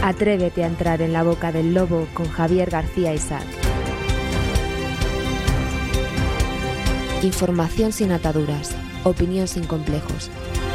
Atrévete a entrar en la boca del lobo con Javier García Isaac. Información sin ataduras, opinión sin complejos.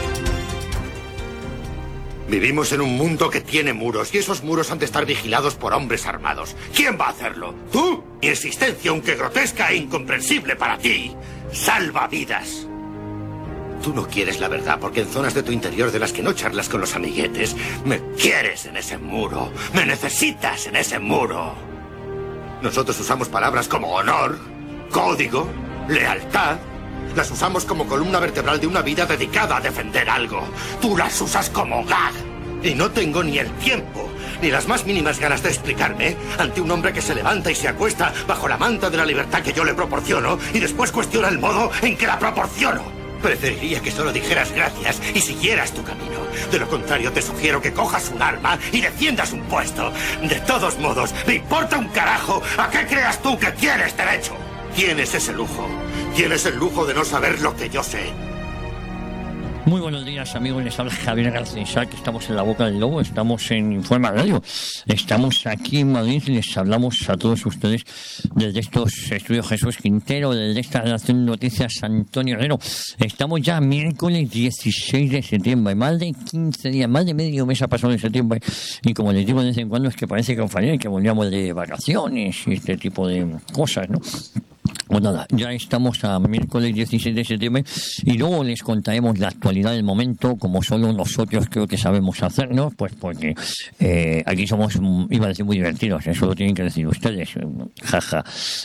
Vivimos en un mundo que tiene muros y esos muros han de estar vigilados por hombres armados. ¿Quién va a hacerlo? ¿Tú? Mi existencia, aunque grotesca e incomprensible para ti, salva vidas. Tú no quieres la verdad porque en zonas de tu interior de las que no charlas con los amiguetes, me quieres en ese muro, me necesitas en ese muro. Nosotros usamos palabras como honor, código, lealtad. Las usamos como columna vertebral de una vida dedicada a defender algo. Tú las usas como gag. Y no tengo ni el tiempo, ni las más mínimas ganas de explicarme ante un hombre que se levanta y se acuesta bajo la manta de la libertad que yo le proporciono y después cuestiona el modo en que la proporciono. Preferiría que solo dijeras gracias y siguieras tu camino. De lo contrario, te sugiero que cojas un arma y defiendas un puesto. De todos modos, me importa un carajo a qué creas tú que tienes derecho. Tienes ese lujo. Tienes el lujo de no saber lo que yo sé. Muy buenos días, amigos, les habla Javier García Isaac. Estamos en la boca del lobo, estamos en Informa Radio, estamos aquí en Madrid y les hablamos a todos ustedes desde estos estudios Jesús Quintero, desde esta redacción de noticias Antonio Herrero. Estamos ya miércoles 16 de septiembre, más de 15 días, más de medio mes ha pasado de septiembre, y como les digo de vez en cuando es que parece que que volvíamos de vacaciones y este tipo de cosas, ¿no? Pues nada, ya estamos a miércoles 16 de septiembre y luego les contaremos la actualidad del momento, como solo nosotros creo que sabemos hacer, ¿no? Pues porque aquí somos, iba a decir, muy divertidos, eso lo tienen que decir ustedes, jaja.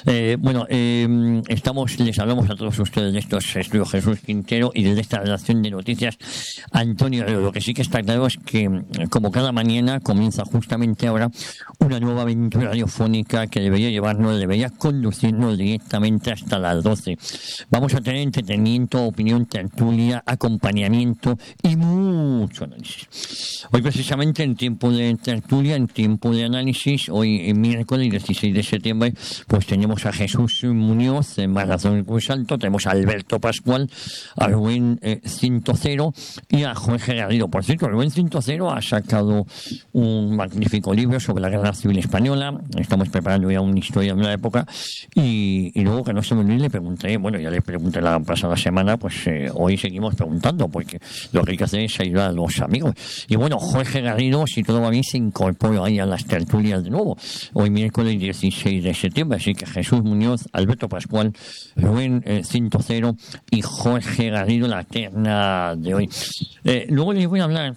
Les hablamos a todos ustedes de estos estudios Jesús Quintero y de esta redacción de noticias Antonio Herrero. Lo que sí que está claro es que, como cada mañana, comienza justamente ahora una nueva aventura radiofónica que debería conducirnos directamente hasta las 12. Vamos a tener entretenimiento, opinión, tertulia, acompañamiento y mucho análisis. Hoy precisamente en tiempo de tertulia, en tiempo de análisis, hoy miércoles 16 de septiembre, pues tenemos a Jesús Muñoz en Maratón del Cruz Alto, tenemos a Alberto Pascual, a Rubén Cintocero y a Jorge Garrido. Por cierto, Rubén Cintocero ha sacado un magnífico libro sobre la Guerra Civil Española. Estamos preparando ya una historia de una época y luego, que no se me olvide, le pregunté, ya le pregunté la pasada semana, pues hoy seguimos preguntando, porque lo que hay que hacer es ayudar a los amigos. Y bueno, Jorge Garrido, si todo va bien, se incorpora ahí a las tertulias de nuevo, hoy miércoles 16 de septiembre, así que Jesús Muñoz, Alberto Pascual, Rubén Cintocero y Jorge Garrido, la terna de hoy. Luego les voy a hablar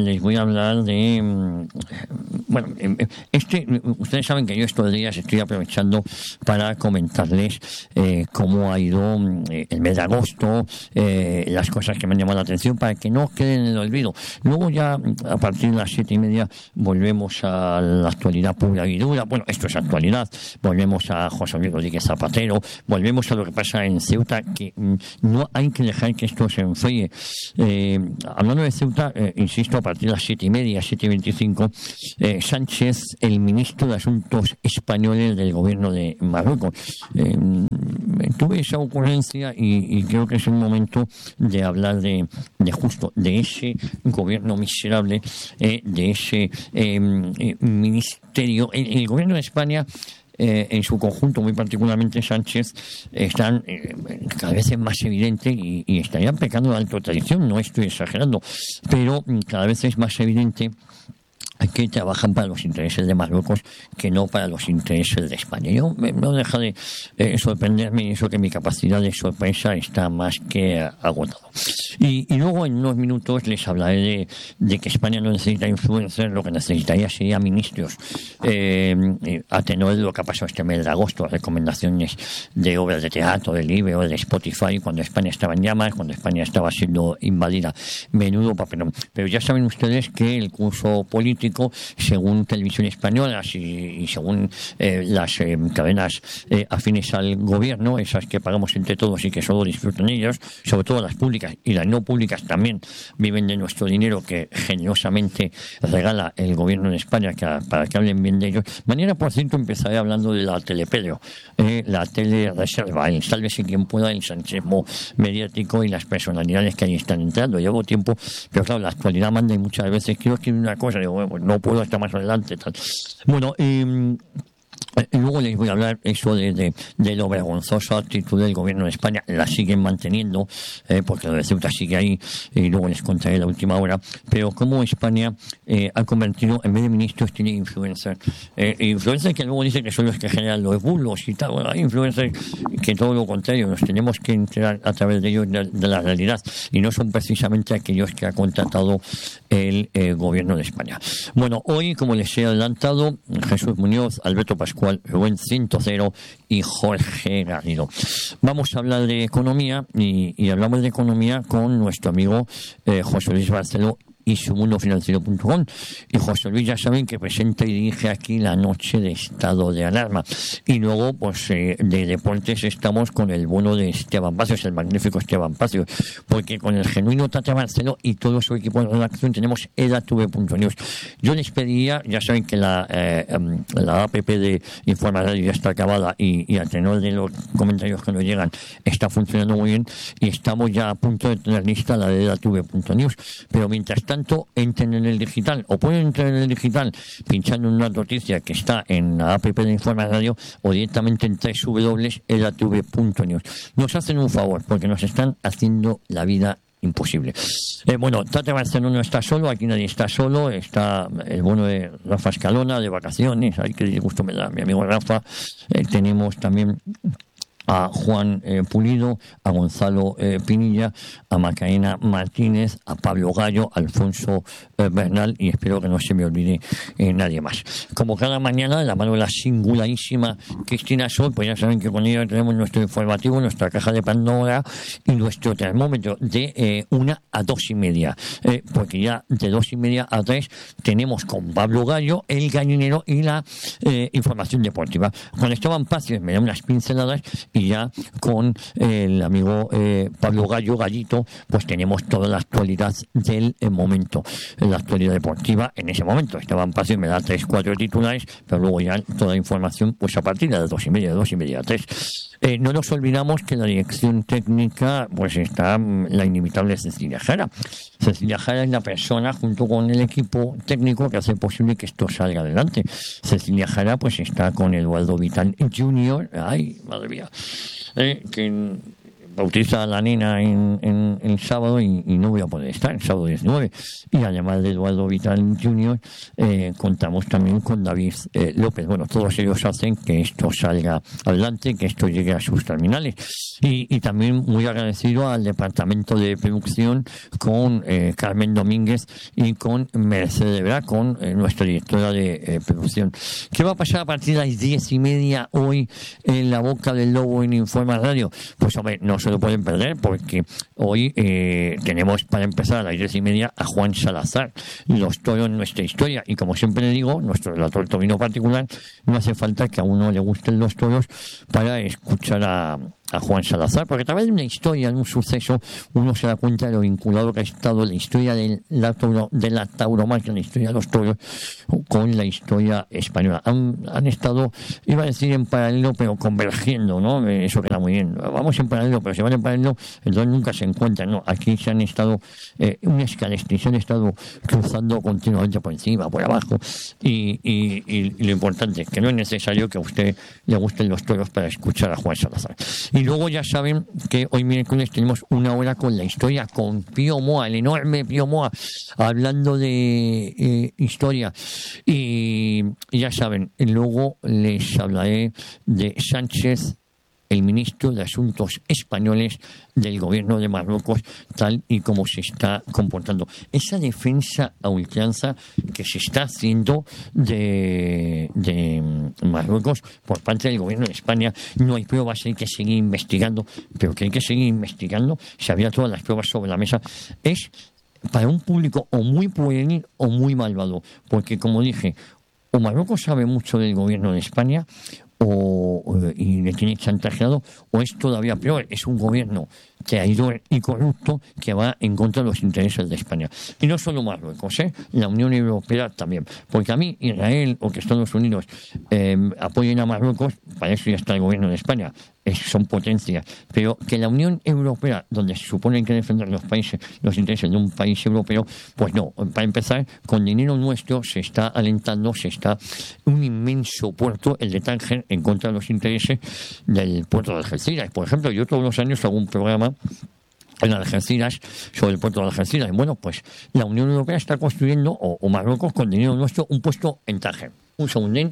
de ustedes saben que yo estos días estoy aprovechando para comentarles cómo ha ido el mes de agosto, las cosas que me han llamado la atención, para que no queden en el olvido. Luego ya a partir de las 7:30 volvemos a la actualidad pura y dura. Bueno, esto es actualidad. Volvemos a José Luis Rodríguez Zapatero, volvemos a lo que pasa en Ceuta, que no hay que dejar que esto se enfríe. Hablando de Ceuta, insisto, a partir de las 7:30, 7:25, Sánchez, el ministro de Asuntos Españoles del gobierno de Marruecos. Tuve esa ocurrencia y creo que es un momento de hablar de ese gobierno miserable, de ese ministerio. El gobierno de España, en su conjunto, muy particularmente Sánchez, están cada vez es más evidente y estarían pecando de alta traición, no estoy exagerando, pero cada vez es más evidente que trabajan para los intereses de Marruecos que no para los intereses de España. Yo no deja de sorprenderme, y eso que mi capacidad de sorpresa está más que agotada. Y luego en unos minutos les hablaré de que España no necesita influencers, lo que necesitaría sería ministros, a tenor de lo que ha pasado este mes de agosto, recomendaciones de obras de teatro, de libro, de Spotify, cuando España estaba en llamas, cuando España estaba siendo invadida. Menudo papelón. Pero ya saben ustedes que el curso político, según Televisión Española y según las cadenas afines al gobierno, esas que pagamos entre todos y que solo disfrutan ellos, sobre todo las públicas y las no públicas también, viven de nuestro dinero que generosamente regala el gobierno de España para que hablen bien de ellos. Mañana, por cierto, empezaré hablando de la Telepedro, la telereserva, el sálvese quien pueda, el sanchismo mediático y las personalidades que ahí están entrando. Llevo tiempo, pero claro, la actualidad manda y muchas veces quiero escribir una cosa, digo, bueno, pues no puedo hasta más adelante. Tal. Bueno, luego les voy a hablar eso de lo vergonzosa actitud del gobierno de España. La siguen manteniendo, porque lo de Ceuta sigue ahí, y luego les contaré la última hora. Pero como España ha convertido, en vez de ministros, tiene influencers. Influencers que luego dicen que son los que generan los bulos y tal. Bueno, hay influencers que todo lo contrario, nos tenemos que enterar a través de ellos de la realidad, y no son precisamente aquellos que ha contratado el gobierno de España. Bueno, hoy, como les he adelantado, Jesús Muñoz, Alberto Pascual, Rubén 100 y Jorge Garrido. Vamos a hablar de economía y hablamos de economía con nuestro amigo José Luis Barceló y sumundofinanciero.com. Y José Luis, ya saben que presenta y dirige aquí la noche de estado de alarma. Y luego, pues, de deportes estamos con el bueno de Esteban Pacios, el magnífico Esteban Pacios, porque con el genuino Tate Barceló y todo su equipo de redacción tenemos edatv.news. Yo les pediría, ya saben que la app de Informa Radio ya está acabada y a tenor de los comentarios que nos llegan está funcionando muy bien, y estamos ya a punto de tener lista la de edatv.news. Pero mientras tanto, entren en el digital, o pueden entrar en el digital pinchando en una noticia que está en la app de Informa Radio, o directamente en www.edatv.news. Nos hacen un favor, porque nos están haciendo la vida imposible. Bueno, Tate Barceló no está solo, aquí nadie está solo, está el bueno de Rafa Escalona de vacaciones, ay, qué disgusto me da mi amigo Rafa. Tenemos también a Juan Pulido, a Gonzalo Pinilla, a Macarena Martínez, a Pablo Gallo, a Alfonso Bernal, y espero que no se me olvide nadie más. Como cada mañana, la mano de la singularísima Cristina Sol, pues ya saben que con ella tenemos nuestro informativo, nuestra caja de Pandora y nuestro termómetro de 1 a 2:30, porque ya de 2:30 a 3 tenemos con Pablo Gallo el gallinero y la información deportiva. Con Esteban Pacios me da unas pinceladas, y ya con el amigo Pablo Gallo, Gallito, pues tenemos toda la actualidad del momento, la actualidad deportiva en ese momento. Esteban Pacios me da 3-4 titulares, pero luego ya toda la información pues a partir de las 2:30 a 3. No nos olvidamos que en la dirección técnica pues está la inimitable Cecilia Jara. Cecilia Jara es la persona, junto con el equipo técnico, que hace posible que esto salga adelante. Cecilia Jara pues está con Eduardo Vital Jr., ay, madre mía, que bautiza a la nena en sábado y no voy a poder estar, el sábado 19. Y además de Eduardo Vital Jr., contamos también con David López. Bueno, todos ellos hacen que esto salga adelante, que esto llegue a sus terminales. Y también muy agradecido al departamento de producción con Carmen Domínguez y con Mercedes Bra, con nuestra directora de producción. ¿Qué va a pasar a partir de las 10:30 hoy en La Boca del Lobo en Informa Radio? Pues hombre, no se lo pueden perder, porque hoy tenemos para empezar a las 10:30 a Juan Salazar, los toros en nuestra historia. Y como siempre le digo, nuestro relator torino particular, no hace falta que a uno le gusten los toros para escuchar a Juan Salazar, porque a través de una historia, de un suceso, uno se da cuenta de lo vinculado que ha estado la historia de la tauromaquia, la historia de los toros, con la historia española. Han estado, iba a decir en paralelo, pero convergiendo, ¿no? Eso queda muy bien. Vamos en paralelo, pero si van en paralelo, entonces nunca se encuentran, ¿no? Aquí se han estado, un escalestri, se han estado cruzando continuamente por encima, por abajo, y lo importante es que no es necesario que a usted le gusten los toros para escuchar a Juan Salazar. Y luego ya saben que hoy miércoles tenemos una hora con la historia, con Pío Moa, el enorme Pío Moa, hablando de historia. Y ya saben, luego les hablaré de Sánchez, el ministro de Asuntos Españoles del gobierno de Marruecos, tal y como se está comportando. Esa defensa a ultranza que se está haciendo de Marruecos por parte del gobierno de España, no hay pruebas, hay que seguir investigando, pero que hay que seguir investigando, si había todas las pruebas sobre la mesa, es para un público o muy pueril o muy malvado, porque como dije, o Marruecos sabe mucho del gobierno de España, y le tiene chantajeado, o es todavía peor, es un gobierno traidor y corrupto que va en contra de los intereses de España. Y no solo Marruecos, la Unión Europea también. Porque a mí, Israel o que Estados Unidos apoyen a Marruecos, para eso ya está el gobierno de España, son potencias. Pero que la Unión Europea, donde se supone que defender los intereses de un país europeo, pues no. Para empezar, con dinero nuestro se está alentando, un inmenso puerto, el de Tánger, en contra de los intereses del puerto de Algeciras. Por ejemplo, yo todos los años hago un programa en Algeciras, sobre el puerto de Algeciras. Bueno, pues la Unión Europea está construyendo, o Marruecos, con dinero nuestro, un puesto en Tánger. Un segundín.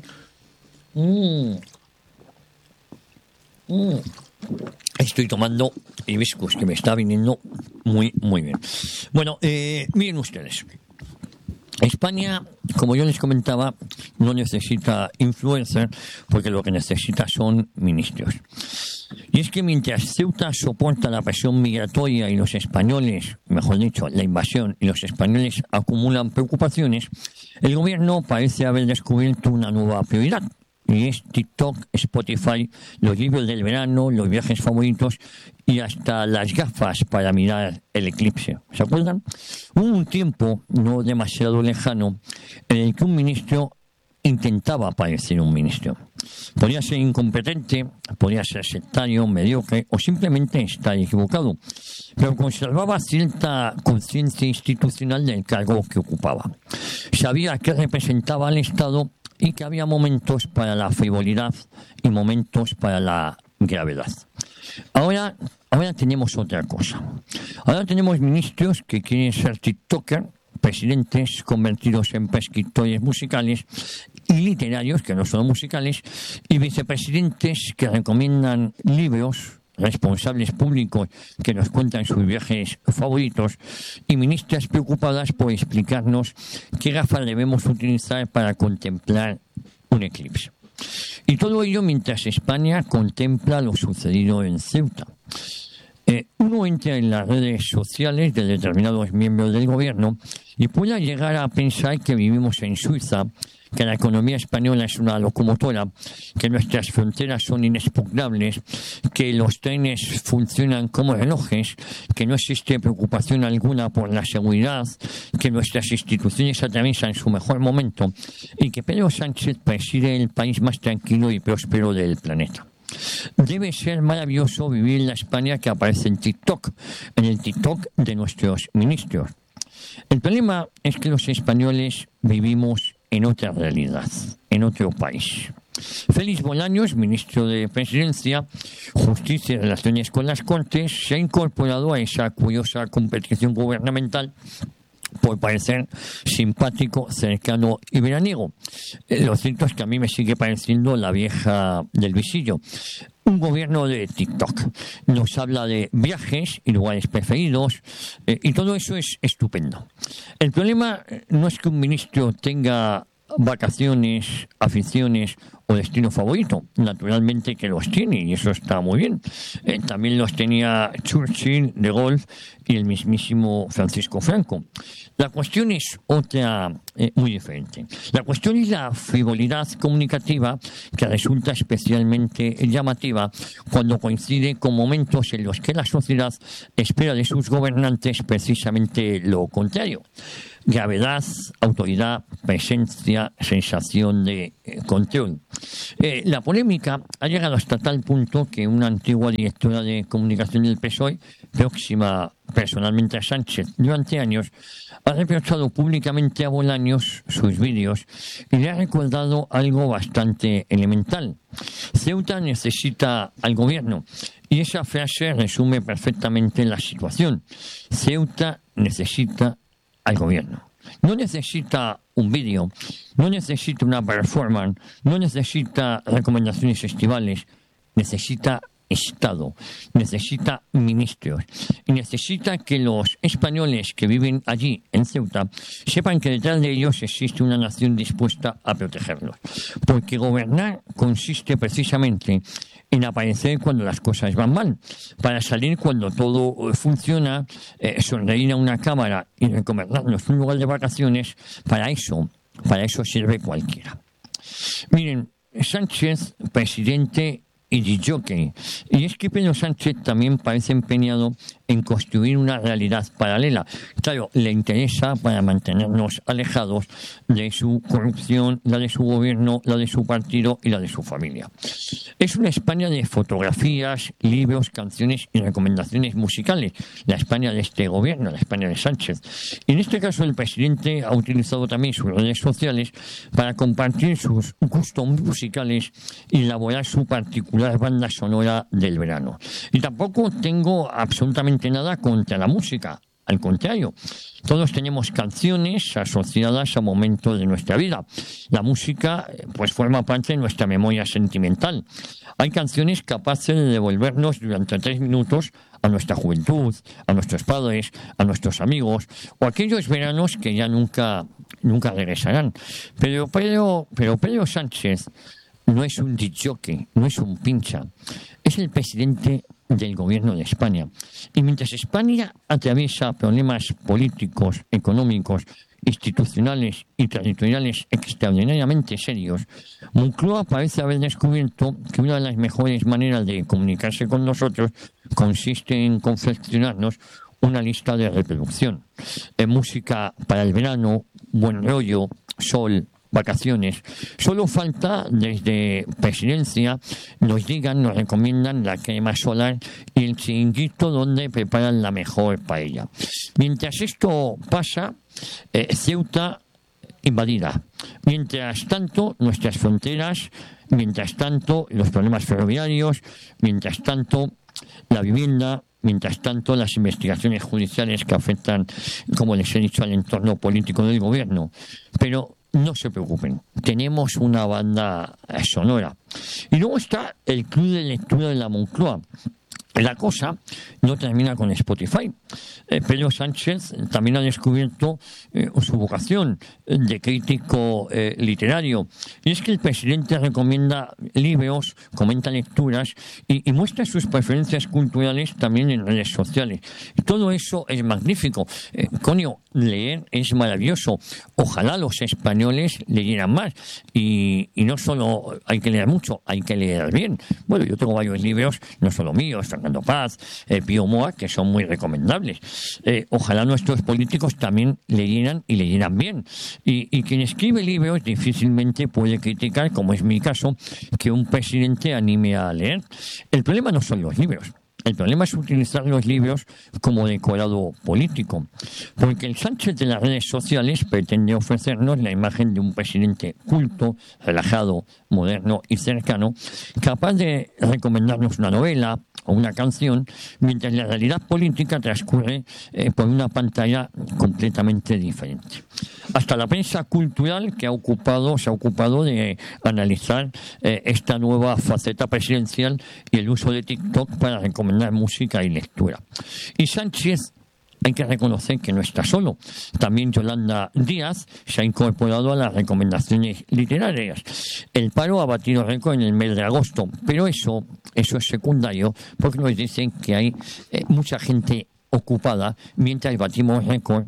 Estoy tomando hibiscus, que me está viniendo muy, muy bien. Bueno, miren ustedes. España, como yo les comentaba, no necesita influencers porque lo que necesita son ministros. Y es que mientras Ceuta soporta la presión migratoria y los españoles, mejor dicho, la invasión y los españoles acumulan preocupaciones, el gobierno parece haber descubierto una nueva prioridad. Y es TikTok, Spotify, los libros del verano, los viajes favoritos y hasta las gafas para mirar el eclipse. ¿Se acuerdan? Hubo un tiempo, no demasiado lejano, en el que un ministro intentaba parecer un ministro. Podía ser incompetente, podía ser sectario, mediocre o simplemente estar equivocado, pero conservaba cierta conciencia institucional del cargo que ocupaba. Sabía que representaba al Estado y que había momentos para la frivolidad y momentos para la gravedad. Ahora tenemos otra cosa. Ahora tenemos ministros que quieren ser TikTokers, presidentes convertidos en prescriptores musicales y literarios, que no son musicales, y vicepresidentes que recomiendan libros, responsables públicos que nos cuentan sus viajes favoritos y ministras preocupadas por explicarnos qué gafas debemos utilizar para contemplar un eclipse. Y todo ello mientras España contempla lo sucedido en Ceuta. Uno entra en las redes sociales de determinados miembros del gobierno y puede llegar a pensar que vivimos en Suiza, que la economía española es una locomotora, que nuestras fronteras son inexpugnables, que los trenes funcionan como relojes, que no existe preocupación alguna por la seguridad, que nuestras instituciones atraviesan su mejor momento y que Pedro Sánchez preside el país más tranquilo y próspero del planeta. Debe ser maravilloso vivir en la España que aparece en TikTok, en el TikTok de nuestros ministros. El problema es que los españoles vivimos en otra realidad, en otro país. Félix Bolaños, ministro de Presidencia, Justicia y Relaciones con las Cortes, se ha incorporado a esa curiosa competición gubernamental por parecer simpático, cercano y veraniego. Lo cierto es que a mí me sigue pareciendo la vieja del visillo. Un gobierno de TikTok. Nos habla de viajes y lugares preferidos y todo eso es estupendo. El problema no es que un ministro tenga vacaciones, aficiones o destino favorito. Naturalmente que los tiene y eso está muy bien. También los tenía Churchill, De Gaulle y el mismísimo Francisco Franco. La cuestión es otra muy diferente. La cuestión es la frivolidad comunicativa que resulta especialmente llamativa cuando coincide con momentos en los que la sociedad espera de sus gobernantes precisamente lo contrario. Gravedad, autoridad, presencia, sensación de control. La polémica ha llegado hasta tal punto que una antigua directora de comunicación del PSOE, próxima personalmente a Sánchez durante años, ha reprochado públicamente a Bolaños sus vídeos y le ha recordado algo bastante elemental. Ceuta necesita al gobierno y esa frase resume perfectamente la situación. Ceuta necesita al gobierno. No necesita un vídeo, no necesita una performance, no necesita recomendaciones estivales, necesita Estado, necesita ministros y necesita que los españoles que viven allí en Ceuta sepan que detrás de ellos existe una nación dispuesta a protegerlos. Porque gobernar consiste precisamente en aparecer cuando las cosas van mal, para salir cuando todo funciona, sonreír a una cámara y recomendarnos un lugar de vacaciones. Para eso sirve cualquiera. Miren, Sánchez, presidente y disjockey. Y es que Pedro Sánchez también parece empeñado en construir una realidad paralela. Claro, le interesa para mantenernos alejados de su corrupción, la de su gobierno, la de su partido y la de su familia. Es una España de fotografías, libros, canciones y recomendaciones musicales. La España de este gobierno, la España de Sánchez. Y en este caso el presidente ha utilizado también sus redes sociales para compartir sus gustos musicales y elaborar su particular banda sonora del verano. Y tampoco tengo absolutamente nada contra la música. Al contrario, todos tenemos canciones asociadas a momentos de nuestra vida. La música, pues, forma parte de nuestra memoria sentimental. Hay canciones capaces de devolvernos durante 3 minutos a nuestra juventud, a nuestros padres, a nuestros amigos, o aquellos veranos que ya nunca regresarán. Pero Pedro Sánchez no es un disjockey, no es un pincha, es el presidente del gobierno de España. Y mientras España atraviesa problemas políticos, económicos, institucionales y territoriales extraordinariamente serios, Moncloa parece haber descubierto que una de las mejores maneras de comunicarse con nosotros consiste en confeccionarnos una lista de reproducción. Música para el verano, buen rollo, sol, vacaciones. Solo falta desde presidencia nos recomiendan la crema solar y el chiringuito donde preparan la mejor paella. Mientras esto pasa, Ceuta invadida. Mientras tanto, nuestras fronteras, mientras tanto, los problemas ferroviarios, mientras tanto, la vivienda, mientras tanto, las investigaciones judiciales que afectan, como les he dicho, al entorno político del gobierno. Pero no se preocupen, tenemos una banda sonora. Y luego está el Club de Lectura de la Moncloa. La cosa no termina con Spotify. Pedro Sánchez también ha descubierto su vocación de crítico literario. Y es que el presidente recomienda libros, comenta lecturas y muestra sus preferencias culturales también en redes sociales. Y todo eso es magnífico. Leer es maravilloso. Ojalá los españoles leyeran más. Y no solo hay que leer mucho, hay que leer bien. Bueno, yo tengo varios libros, no solo míos, Fernando Paz, Pío Moa, que son muy recomendables. Ojalá nuestros políticos también leyeran y leyeran bien. Y quien escribe libros difícilmente puede criticar, como es mi caso, que un presidente anime a leer. El problema no son los libros. El problema es utilizar los libros como decorado político, porque el Sánchez de las redes sociales pretende ofrecernos la imagen de un presidente culto, relajado, moderno y cercano, capaz de recomendarnos una novela o una canción, mientras la realidad política transcurre por una pantalla completamente diferente. Hasta la prensa cultural que se ha ocupado de analizar esta nueva faceta presidencial y el uso de TikTok para recomendar música y lectura. Y Sánchez, hay que reconocer que no está solo. También Yolanda Díaz se ha incorporado a las recomendaciones literarias. El paro ha batido récord en el mes de agosto, pero eso es secundario porque nos dicen que hay mucha gente ocupada mientras batimos récord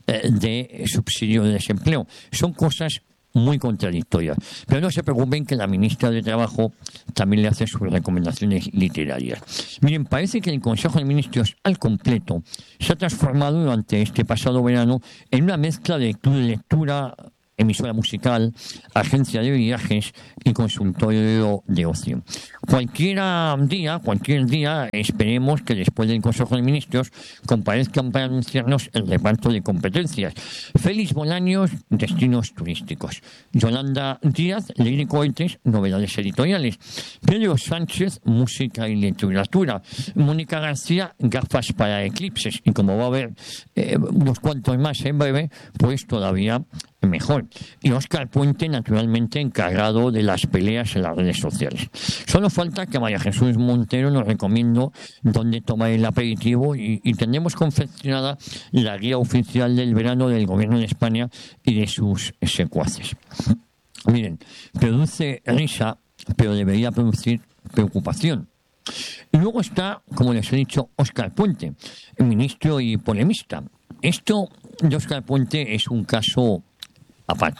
de subsidio de desempleo. Son cosas muy contradictorias. Pero no se preocupen que la ministra de Trabajo también le hace sus recomendaciones literarias. Miren, parece que el Consejo de Ministros al completo se ha transformado durante este pasado verano en una mezcla de club de lectura, emisora musical, agencia de viajes y consultorio de ocio. Cualquier día, esperemos que después del Consejo de Ministros comparezcan para anunciarnos el reparto de competencias. Félix Bolaños, destinos turísticos. Yolanda Díaz, ley de cohetes, novedades editoriales. Pedro Sánchez, música y literatura. Mónica García, gafas para eclipses. Y como va a haber unos cuantos más en breve, pues todavía mejor. Y Óscar Puente, naturalmente, encargado de las peleas en las redes sociales. Solo falta que María Jesús Montero nos recomiende dónde tomar el aperitivo y tendremos confeccionada la guía oficial del verano del Gobierno de España y de sus secuaces. Miren, produce risa, pero debería producir preocupación. Y luego está, como les he dicho, Óscar Puente, ministro y polemista. Esto de Óscar Puente es un caso aparte.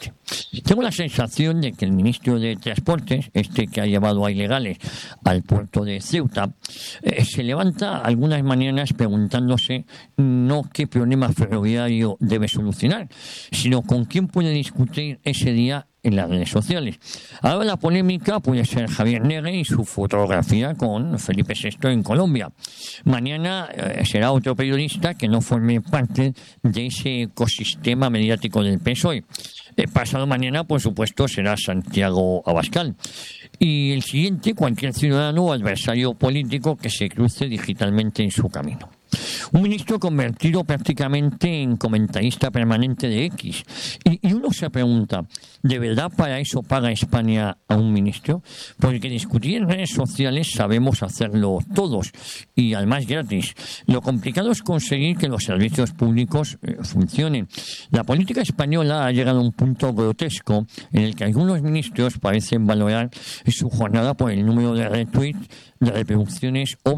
Tengo la sensación de que el ministro de Transportes, que ha llevado a ilegales al puerto de Ceuta, se levanta algunas mañanas preguntándose no qué problema ferroviario debe solucionar, sino con quién puede discutir ese día en las redes sociales. Ahora la polémica puede ser Javier Negre y su fotografía con Felipe VI en Colombia. Mañana será otro periodista que no forme parte de ese ecosistema mediático del PSOE. Pasado mañana, por supuesto, será Santiago Abascal. Y el siguiente, cualquier ciudadano o adversario político que se cruce digitalmente en su camino. Un ministro convertido prácticamente en comentarista permanente de X. Y uno se pregunta, ¿de verdad para eso paga España a un ministro? Porque discutir en redes sociales sabemos hacerlo todos y además gratis. Lo complicado es conseguir que los servicios públicos funcionen. La política española ha llegado a un punto grotesco en el que algunos ministros parecen valorar su jornada por el número de retweets, de reproducciones o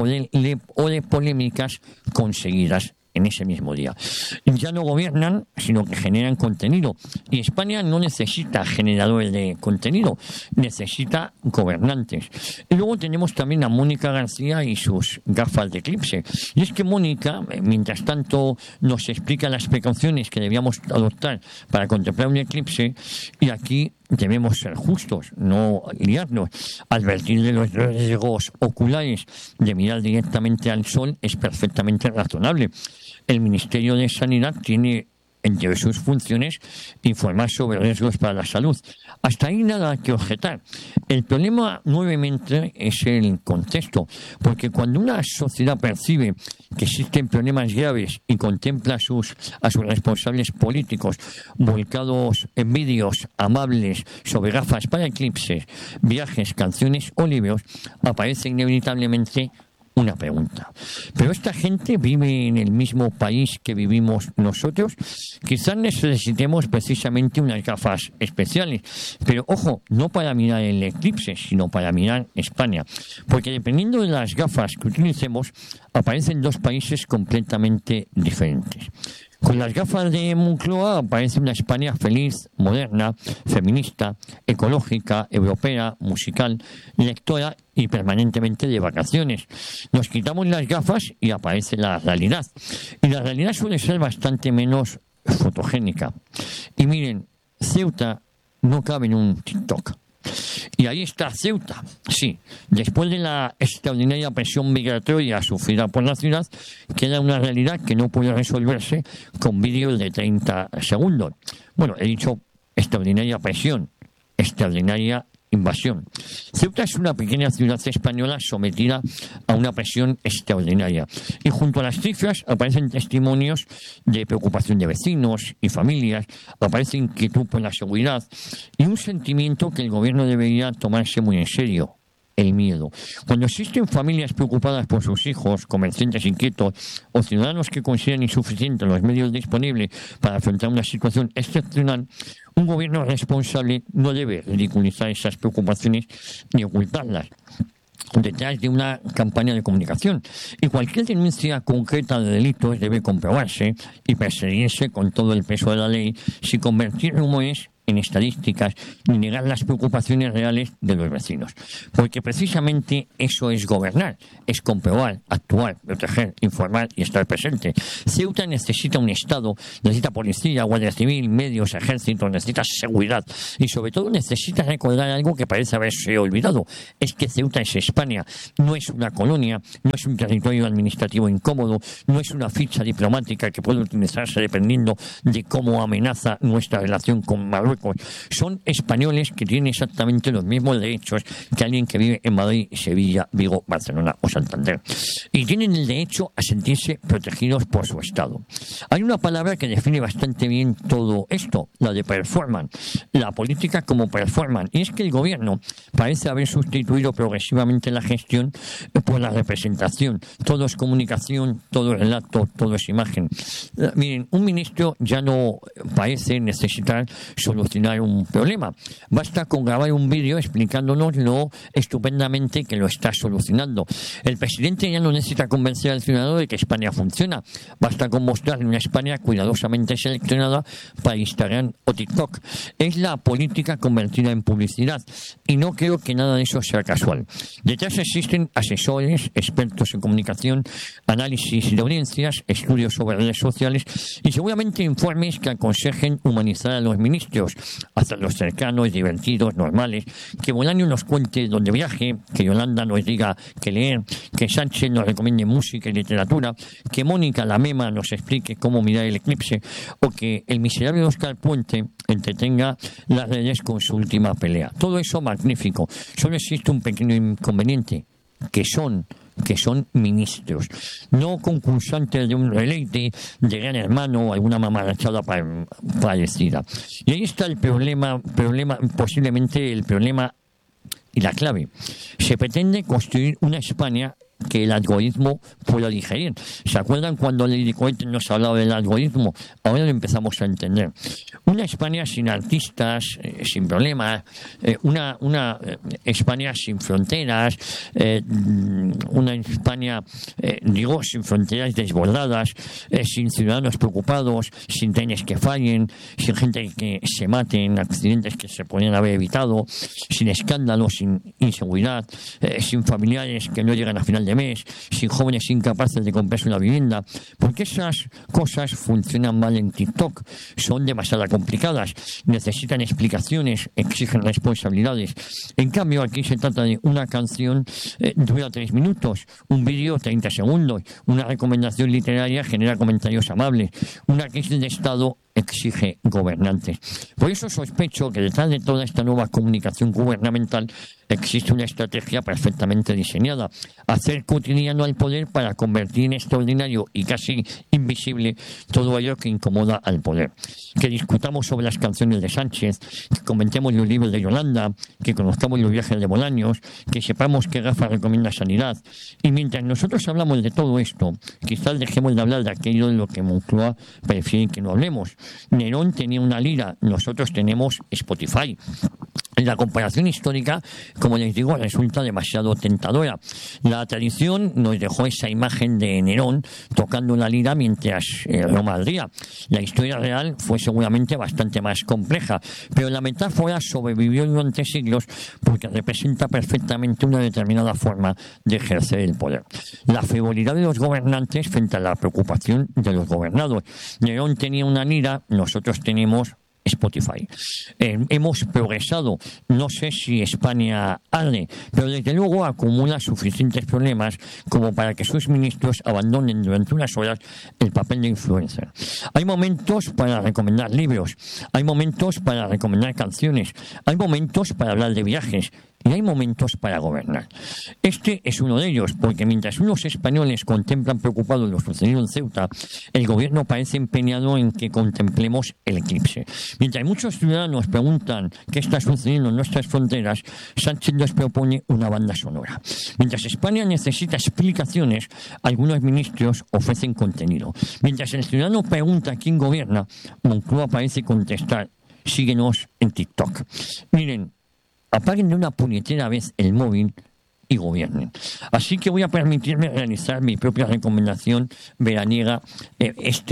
de polémicas conseguidas en ese mismo día. Ya no gobiernan, sino que generan contenido. Y España no necesita generadores de contenido, necesita gobernantes. Y luego tenemos también a Mónica García y sus gafas de eclipse. Y es que Mónica, mientras tanto, nos explica las precauciones que debíamos adoptar para contemplar un eclipse, y aquí debemos ser justos, no liarnos. Advertir de los riesgos oculares de mirar directamente al sol es perfectamente razonable. El Ministerio de Sanidad tiene entre sus funciones informar sobre riesgos para la salud. Hasta ahí nada que objetar. El problema nuevamente es el contexto, porque cuando una sociedad percibe que existen problemas graves y contempla a sus responsables políticos volcados en vídeos amables sobre gafas para eclipses, viajes, canciones o libros, aparece inevitablemente una pregunta. ¿Pero esta gente vive en el mismo país que vivimos nosotros? Quizás necesitemos precisamente unas gafas especiales, pero ojo, no para mirar el eclipse, sino para mirar España, porque dependiendo de las gafas que utilicemos, aparecen dos países completamente diferentes. Con las gafas de Moncloa aparece una España feliz, moderna, feminista, ecológica, europea, musical, lectora y permanentemente de vacaciones. Nos quitamos las gafas y aparece la realidad. Y la realidad suele ser bastante menos fotogénica. Y miren, Ceuta no cabe en un TikTok. Y ahí está Ceuta, sí. Después de la extraordinaria presión migratoria sufrida por la ciudad, queda una realidad que no puede resolverse con vídeos de 30 segundos. Bueno, he dicho extraordinaria presión, extraordinaria invasión. Ceuta es una pequeña ciudad española sometida a una presión extraordinaria. Y junto a las cifras aparecen testimonios de preocupación de vecinos y familias, aparece inquietud por la seguridad y un sentimiento que el gobierno debería tomarse muy en serio: el miedo. Cuando existen familias preocupadas por sus hijos, comerciantes inquietos o ciudadanos que consideran insuficientes los medios disponibles para afrontar una situación excepcional, un gobierno responsable no debe ridiculizar esas preocupaciones ni ocultarlas detrás de una campaña de comunicación. Y cualquier denuncia concreta de delitos debe comprobarse y perseguirse con todo el peso de la ley, sin convertir rumores en estadísticas ni negar las preocupaciones reales de los vecinos. Porque precisamente eso es gobernar, es comprobar, actuar, proteger, informar y estar presente. Ceuta necesita un Estado, necesita policía, guardia civil, medios, ejército, necesita seguridad y sobre todo necesita recordar algo que parece haberse olvidado. Es que Ceuta es España, no es una colonia, no es un territorio administrativo incómodo, no es una ficha diplomática que puede utilizarse dependiendo de cómo amenaza nuestra relación con Marruecos. Son españoles que tienen exactamente los mismos derechos que alguien que vive en Madrid, Sevilla, Vigo, Barcelona o Santander. Y tienen el derecho a sentirse protegidos por su Estado. Hay una palabra que define bastante bien todo esto, la de performance. La política como performance. Y es que el gobierno parece haber sustituido progresivamente la gestión por la representación. Todo es comunicación, todo es relato, todo es imagen. Miren, un ministro ya no parece necesitar solucionar solucionar un problema. Basta con grabar un vídeo explicándonos lo estupendamente que lo está solucionando. El presidente ya no necesita convencer al ciudadano de que España funciona. Basta con mostrarle una España cuidadosamente seleccionada para Instagram o TikTok. Es la política convertida en publicidad y no creo que nada de eso sea casual. Detrás existen asesores, expertos en comunicación, análisis de audiencias, estudios sobre redes sociales y seguramente informes que aconsejen humanizar a los ministros, hacerlos cercanos, divertidos, normales, que Bolaño nos cuente dónde viaje, que Yolanda nos diga qué leer, que Sánchez nos recomiende música y literatura, que Mónica la Mema nos explique cómo mirar el eclipse o que el miserable Óscar Puente entretenga las redes con su última pelea. Todo eso magnífico. Solo existe un pequeño inconveniente, que son ministros, no concursantes de un reality de Gran Hermano o alguna mamarachada parecida. Y ahí está el problema, posiblemente el problema y la clave. Se pretende construir una España que el algoritmo pueda digerir. ¿Se acuerdan cuando Lady Coet nos hablaba del algoritmo? Ahora lo empezamos a entender. Una España sin artistas, sin problemas, una España sin fronteras, una España, sin fronteras desbordadas, sin ciudadanos preocupados, sin trenes que fallen, sin gente que se mate en accidentes que se podrían haber evitado, sin escándalos, sin inseguridad, sin familiares que no llegan a final de mes, sin jóvenes incapaces de comprarse una vivienda, porque esas cosas funcionan mal en TikTok, son demasiado complicadas, necesitan explicaciones, exigen responsabilidades. En cambio, aquí se trata de una canción, dura 3 minutos, un vídeo 30 segundos, una recomendación literaria genera comentarios amables, una crisis de Estado exige gobernantes. Por eso sospecho que detrás de toda esta nueva comunicación gubernamental existe una estrategia perfectamente diseñada: hacer cotidiano al poder para convertir en extraordinario y casi invisible todo aquello que incomoda al poder. Que discutamos sobre las canciones de Sánchez, que comentemos los libros de Yolanda, que conozcamos los viajes de Bolaños, que sepamos qué gafas recomienda Sanidad. Y mientras nosotros hablamos de todo esto, quizás dejemos de hablar de aquello de lo que Moncloa prefiere que no hablemos. Nerón tenía una lira, nosotros tenemos Spotify. La comparación histórica, como les digo, resulta demasiado tentadora. La tradición nos dejó esa imagen de Nerón tocando una lira mientras Roma ardía. La historia real fue seguramente bastante más compleja, pero la metáfora sobrevivió durante siglos porque representa perfectamente una determinada forma de ejercer el poder. La frivolidad de los gobernantes frente a la preocupación de los gobernados. Nerón tenía una lira, nosotros tenemos Spotify. Hemos progresado. No sé si España arde, pero desde luego acumula suficientes problemas como para que sus ministros abandonen durante unas horas el papel de influencer. Hay momentos para recomendar libros, hay momentos para recomendar canciones, hay momentos para hablar de viajes y hay momentos para gobernar. Este es uno de ellos, porque mientras unos españoles contemplan preocupados lo sucedido en Ceuta, el gobierno parece empeñado en que contemplemos el eclipse. Mientras muchos ciudadanos preguntan qué está sucediendo en nuestras fronteras, Sánchez nos propone una banda sonora. Mientras España necesita explicaciones, algunos ministros ofrecen contenido. Mientras el ciudadano pregunta quién gobierna, Moncloa parece contestar: síguenos en TikTok. Miren, apaguen de una puñetera vez el móvil y gobiernen. Así que voy a permitirme realizar mi propia recomendación veraniega de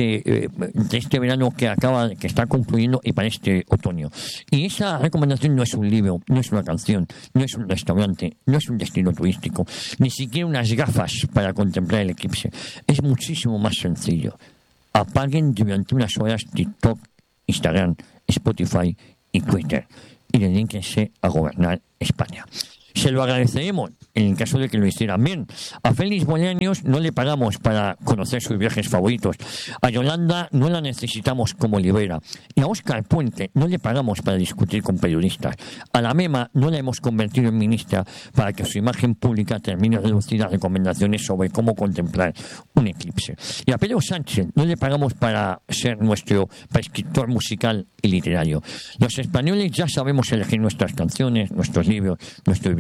este verano que está concluyendo y para este otoño. Y esa recomendación no es un libro, no es una canción, no es un restaurante, no es un destino turístico, ni siquiera unas gafas para contemplar el eclipse. Es muchísimo más sencillo. Apaguen durante unas horas TikTok, Instagram, Spotify y Twitter y dedíquense a gobernar España. Se lo agradeceremos en el caso de que lo hicieran bien. A Félix Bolaños no le pagamos para conocer sus viajes favoritos. A Yolanda no la necesitamos como libera. Y a Óscar Puente no le pagamos para discutir con periodistas. A la Mema no la hemos convertido en ministra para que su imagen pública termine reducida a recomendaciones sobre cómo contemplar un eclipse. Y a Pedro Sánchez no le pagamos para ser nuestro prescriptor musical y literario. Los españoles ya sabemos elegir nuestras canciones, nuestros libros, nuestros viajes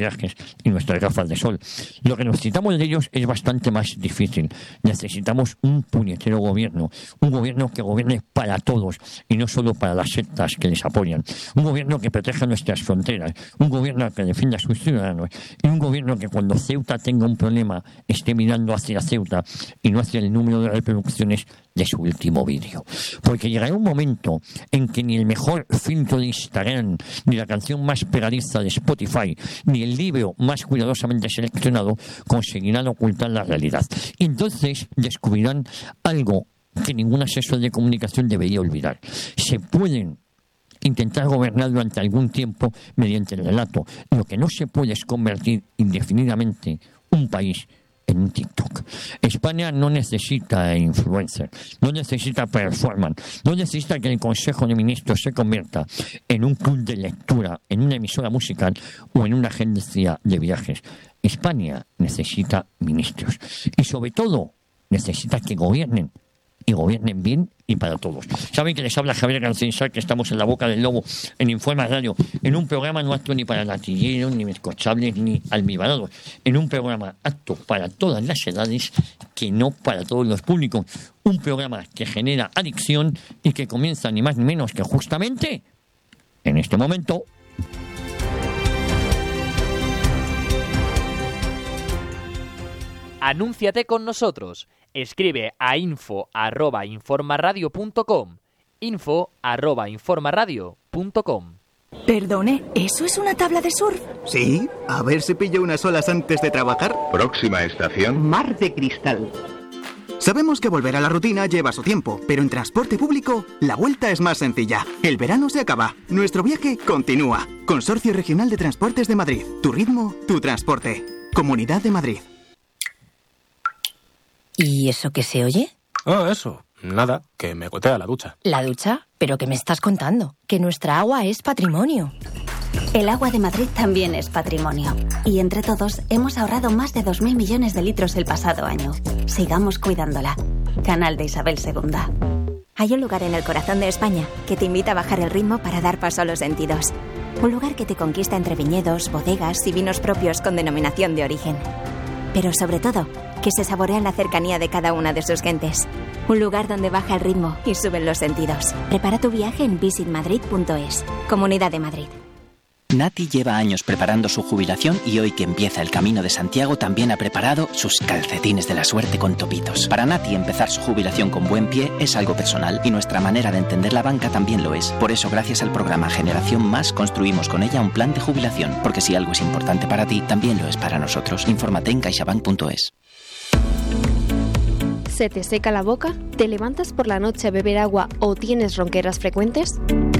viajes y nuestras gafas de sol. Lo que necesitamos de ellos es bastante más difícil. Necesitamos un puñetero gobierno, un gobierno que gobierne para todos y no solo para las sectas que les apoyan, un gobierno que proteja nuestras fronteras, un gobierno que defienda a sus ciudadanos y un gobierno que cuando Ceuta tenga un problema esté mirando hacia Ceuta y no hacia el número de reproducciones de su último vídeo. Porque llegará un momento en que ni el mejor filtro de Instagram, ni la canción más pegadiza de Spotify, ni el libro más cuidadosamente seleccionado conseguirán ocultar la realidad. Y entonces descubrirán algo que ningún asesor de comunicación debería olvidar. Se pueden intentar gobernar durante algún tiempo mediante el relato. Lo que no se puede es convertir indefinidamente un país en un TikTok. España no necesita influencer, no necesita performance, no necesita que el Consejo de Ministros se convierta en un club de lectura, en una emisora musical o en una agencia de viajes. España necesita ministros y sobre todo necesita que gobiernen y gobiernen bien y para todos. Saben que les habla Javier García, que estamos en La Boca del Lobo, en Informa Radio, en un programa no apto ni para latilleros, ni mezcochables, ni almibarados, en un programa apto para todas las edades, que no para todos los públicos. Un programa que genera adicción y que comienza ni más ni menos que justamente en este momento. Anúnciate con nosotros. Escribe a info@informaradio.com. info@informaradio.com. Perdone, ¿eso es una tabla de surf? Sí, a ver si pillo unas olas antes de trabajar. Próxima estación. Mar de Cristal. Sabemos que volver a la rutina lleva su tiempo, pero en transporte público la vuelta es más sencilla. El verano se acaba, nuestro viaje continúa. Consorcio Regional de Transportes de Madrid. Tu ritmo, tu transporte. Comunidad de Madrid. ¿Y eso qué se oye? Oh, eso. Nada, que me gotea la ducha. ¿La ducha? ¿Pero qué me estás contando? Que nuestra agua es patrimonio. El agua de Madrid también es patrimonio. Y entre todos hemos ahorrado más de 2.000 millones de litros el pasado año. Sigamos cuidándola. Canal de Isabel II. Hay un lugar en el corazón de España que te invita a bajar el ritmo para dar paso a los sentidos. Un lugar que te conquista entre viñedos, bodegas y vinos propios con denominación de origen. Pero sobre todo, que se saborea la cercanía de cada una de sus gentes. Un lugar donde baja el ritmo y suben los sentidos. Prepara tu viaje en visitmadrid.es. Comunidad de Madrid. Nati lleva años preparando su jubilación y hoy que empieza el Camino de Santiago también ha preparado sus calcetines de la suerte con topitos. Para Nati empezar su jubilación con buen pie es algo personal y nuestra manera de entender la banca también lo es. Por eso gracias al programa Generación Más construimos con ella un plan de jubilación, porque si algo es importante para ti, también lo es para nosotros. Infórmate en caixabank.es. ¿Se te seca la boca? ¿Te levantas por la noche a beber agua o tienes ronqueras frecuentes?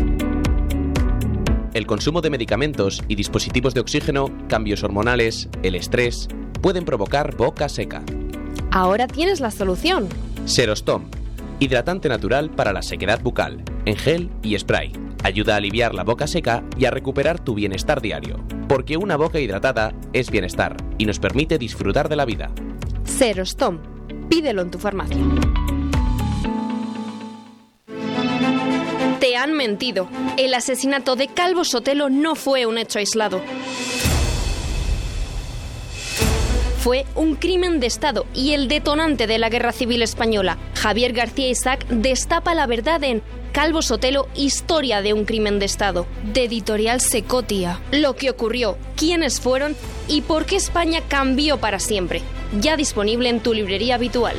El consumo de medicamentos y dispositivos de oxígeno, cambios hormonales, el estrés, pueden provocar boca seca. Ahora tienes la solución. Serostom, hidratante natural para la sequedad bucal, en gel y spray. Ayuda a aliviar la boca seca y a recuperar tu bienestar diario. Porque una boca hidratada es bienestar y nos permite disfrutar de la vida. Serostom. Pídelo en tu farmacia. Te han mentido. El asesinato de Calvo Sotelo no fue un hecho aislado. Fue un crimen de Estado y el detonante de la Guerra Civil Española. Javier García Isaac destapa la verdad en Calvo Sotelo, historia de un crimen de Estado, de Editorial Secotia. Lo que ocurrió, quiénes fueron y por qué España cambió para siempre. Ya disponible en tu librería habitual.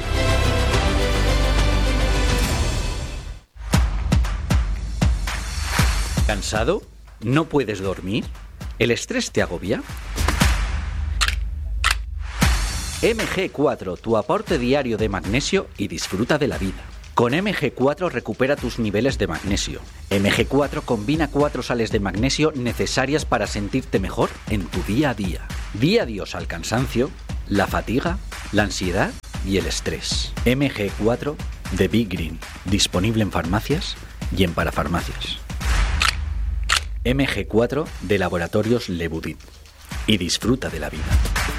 ¿Cansado? ¿No puedes dormir? ¿El estrés te agobia? MG4, tu aporte diario de magnesio y disfruta de la vida. Con MG4 recupera tus niveles de magnesio. MG4 combina 4 sales de magnesio necesarias para sentirte mejor en tu día a día. Di adiós al cansancio, la fatiga, la ansiedad y el estrés. MG4 de Big Green, disponible en farmacias y en parafarmacias. MG4 de Laboratorios Lebudit. Y disfruta de la vida.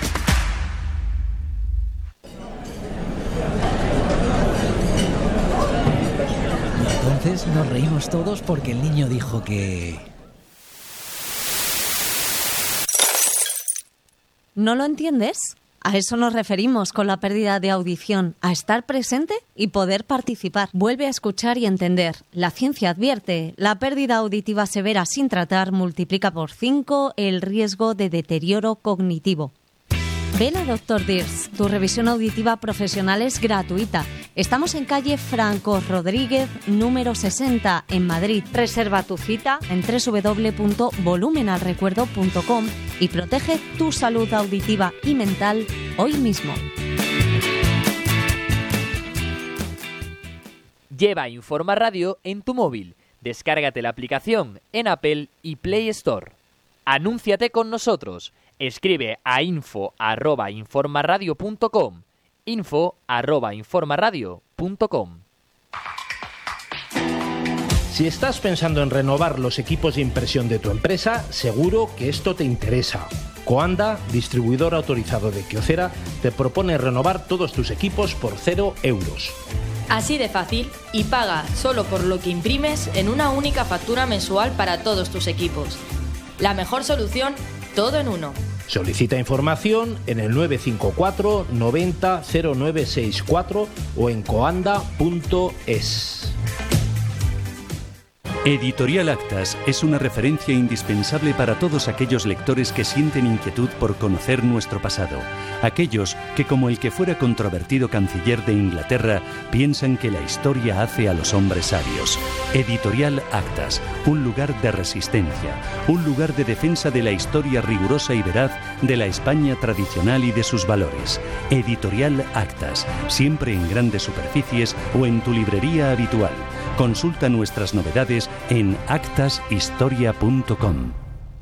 Entonces nos reímos todos porque el niño dijo que... ¿No lo entiendes? A eso nos referimos con la pérdida de audición, a estar presente y poder participar. Vuelve a escuchar y entender. La ciencia advierte, la pérdida auditiva severa sin tratar multiplica por 5 el riesgo de deterioro cognitivo. Ven a Dr. Dirs, tu revisión auditiva profesional es gratuita. Estamos en calle Franco Rodríguez, número 60, en Madrid. Reserva tu cita en www.volumenalrecuerdo.com y protege tu salud auditiva y mental hoy mismo. Lleva Informa Radio en tu móvil. Descárgate la aplicación en Apple y Play Store. Anúnciate con nosotros. Escribe a info@informaradio.com. info@informaradio.com. Si estás pensando en renovar los equipos de impresión de tu empresa, seguro que esto te interesa. Coanda, distribuidor autorizado de Kyocera, te propone renovar todos tus equipos por 0 euros. Así de fácil, y paga solo por lo que imprimes en una única factura mensual para todos tus equipos. La mejor solución, todo en uno. Solicita información en el 954 90 0964 o en coanda.es. Editorial Actas es una referencia indispensable para todos aquellos lectores que sienten inquietud por conocer nuestro pasado. Aquellos que, como el que fuera controvertido canciller de Inglaterra, piensan que la historia hace a los hombres sabios. Editorial Actas, un lugar de resistencia, un lugar de defensa de la historia rigurosa y veraz de la España tradicional y de sus valores. Editorial Actas, siempre en grandes superficies o en tu librería habitual. Consulta nuestras novedades en actashistoria.com.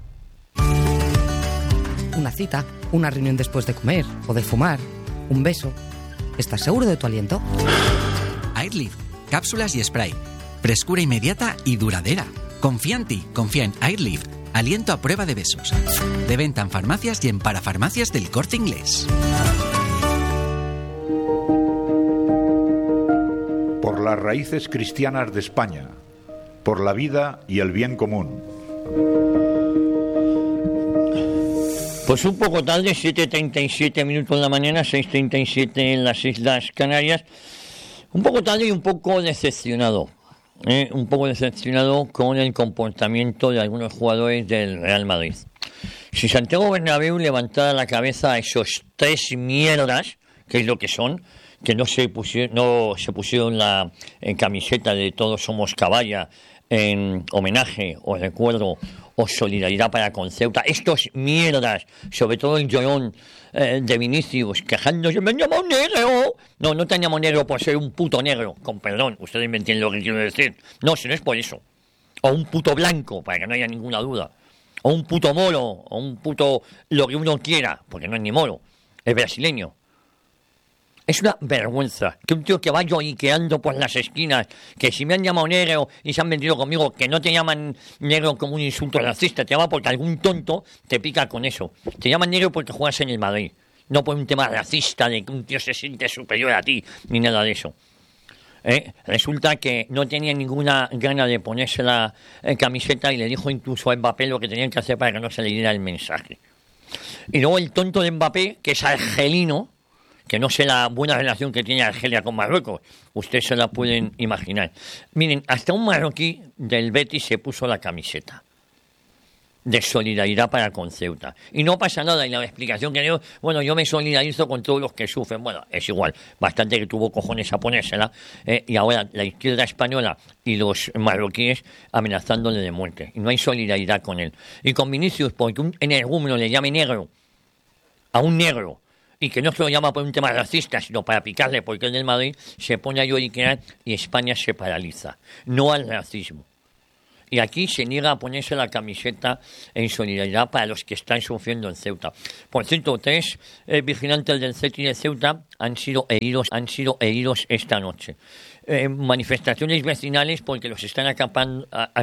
Una cita, una reunión después de comer o de fumar, un beso. ¿Estás seguro de tu aliento? Airlift, cápsulas y spray. Frescura inmediata y duradera. Confía en ti, confía en Airlift. Aliento a prueba de besos. De venta en farmacias y en parafarmacias del Corte Inglés. Por las raíces cristianas de España, por la vida y el bien común. Pues un poco tarde, 7:37 minutos de la mañana, 6:37 en las Islas Canarias. Un poco tarde y un poco decepcionado. Un poco decepcionado con el comportamiento de algunos jugadores del Real Madrid. Si Santiago Bernabéu levantara la cabeza a esos 3 mierdas, que es lo que son, que no se pusieron la camiseta de Todos Somos Caballa en homenaje o recuerdo o solidaridad para con Ceuta, estos mierdas, sobre todo el llorón de Vinicius, quejándose, me han llamado negro. No te han llamado negro por ser un puto negro, con perdón, ustedes me entienden lo que quiero decir. No, si no es por eso. O un puto blanco, para que no haya ninguna duda. O un puto moro, o un puto lo que uno quiera, porque no es ni moro, es brasileño. Es una vergüenza que un tío que va lloriqueando por las esquinas, que si me han llamado negro y se han metido conmigo, que no te llaman negro como un insulto racista, te llaman porque algún tonto te pica con eso. Te llaman negro porque juegas en el Madrid, no por un tema racista de que un tío se siente superior a ti, ni nada de eso. Resulta que no tenía ninguna gana de ponerse la camiseta y le dijo incluso a Mbappé lo que tenían que hacer para que no se le diera el mensaje. Y luego el tonto de Mbappé, que es argelino, que no sé la buena relación que tiene Argelia con Marruecos, ustedes se la pueden imaginar. Miren, hasta un marroquí del Betis se puso la camiseta de solidaridad para con Ceuta. Y no pasa nada, y la explicación que dio, bueno, yo me solidarizo con todos los que sufren. Bueno, es igual, bastante que tuvo cojones a ponérsela, y ahora la izquierda española y los marroquíes amenazándole de muerte. Y no hay solidaridad con él. Y con Vinicius, porque un energúmeno le llame negro a un negro, y que no se lo llama por un tema racista, sino para picarle porque es del Madrid, se pone a lloriquear y España se paraliza. No al racismo. Y aquí se niega a ponerse la camiseta en solidaridad para los que están sufriendo en Ceuta. Por cierto, 3 vigilantes del CETI de Ceuta han sido heridos esta noche. Manifestaciones vecinales porque los están